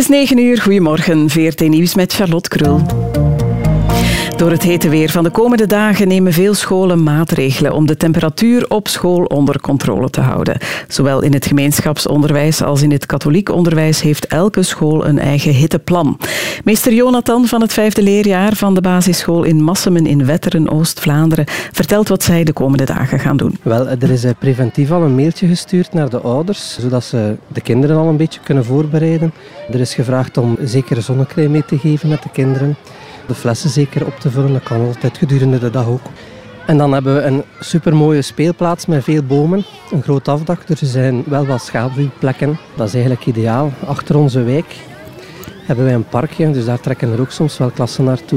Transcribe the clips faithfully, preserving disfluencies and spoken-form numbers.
is negen uur, goedemorgen. V R T Nieuws met Charlotte Krul. Door het hete weer van de komende dagen nemen veel scholen maatregelen om de temperatuur op school onder controle te houden. Zowel in het gemeenschapsonderwijs als in het katholiek onderwijs heeft elke school een eigen hitteplan. Meester Jonathan van het vijfde leerjaar van de basisschool in Massemen in Wetteren, Oost-Vlaanderen, vertelt wat zij de komende dagen gaan doen. Wel, er is preventief al een mailtje gestuurd naar de ouders, zodat ze de kinderen al een beetje kunnen voorbereiden. Er is gevraagd om zeker zonnecrème mee te geven met de kinderen. De flessen zeker op te vullen, dat kan altijd gedurende de dag ook. En dan hebben we een supermooie speelplaats met veel bomen, een groot afdak. Er zijn wel wat schaduwplekken, dat is eigenlijk ideaal. Achter onze wijk hebben wij een parkje, dus daar trekken er ook soms wel klassen naartoe.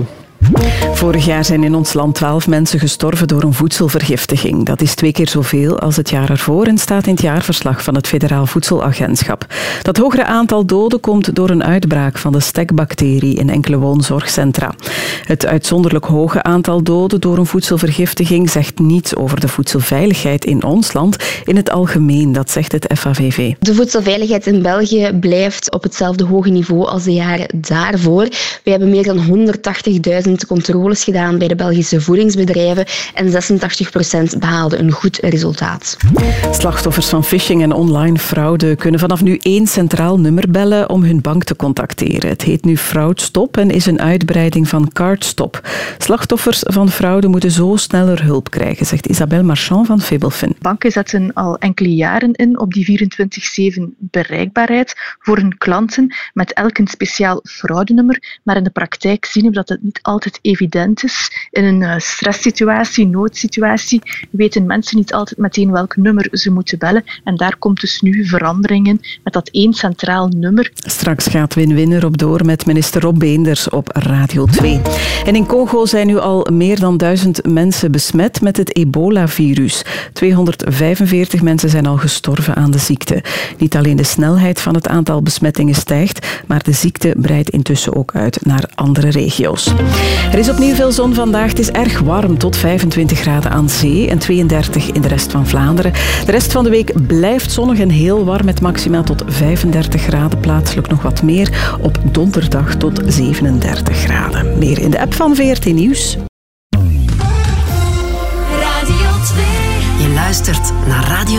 Vorig jaar zijn in ons land twaalf mensen gestorven door een voedselvergiftiging. Dat is twee keer zoveel als het jaar ervoor en staat in het jaarverslag van het Federaal Voedselagentschap. Dat hogere aantal doden komt door een uitbraak van de stekbacterie in enkele woonzorgcentra. Het uitzonderlijk hoge aantal doden door een voedselvergiftiging zegt niets over de voedselveiligheid in ons land in het algemeen, dat zegt het F A V V. De voedselveiligheid in België blijft op hetzelfde hoge niveau als de jaren daarvoor. We hebben meer dan honderdtachtigduizend controles gedaan bij de Belgische voedingsbedrijven en zesentachtig procent behaalde een goed resultaat. Slachtoffers van phishing en online fraude kunnen vanaf nu één centraal nummer bellen om hun bank te contacteren. Het heet nu FraudStop en is een uitbreiding van CardStop. Slachtoffers van fraude moeten zo sneller hulp krijgen, zegt Isabelle Marchand van Febelfin. Banken zetten al enkele jaren in op die vierentwintig zeven bereikbaarheid voor hun klanten met elk een speciaal fraudenummer, maar in de praktijk zien we dat het niet altijd evident is. In een stresssituatie, noodsituatie, weten mensen niet altijd meteen welk nummer ze moeten bellen. En daar komt dus nu verandering in met dat één centraal nummer. Straks gaat Win-Win erop door met minister Rob Beenders op Radio twee. En in Congo zijn nu al meer dan duizend mensen besmet met het ebola-virus. tweehonderdvijfenveertig mensen zijn al gestorven aan de ziekte. Niet alleen de snelheid van het aantal besmettingen stijgt, maar de ziekte breidt intussen ook uit naar andere regio's. Er is opnieuw veel zon vandaag. Het is erg warm, tot vijfentwintig graden aan zee en tweeëndertig in de rest van Vlaanderen. De rest van de week blijft zonnig en heel warm met maximaal tot vijfendertig graden. Plaatselijk nog wat meer. Op donderdag tot zevenendertig graden. Meer in de app van V R T Nieuws. Radio twee. Je luistert naar Radio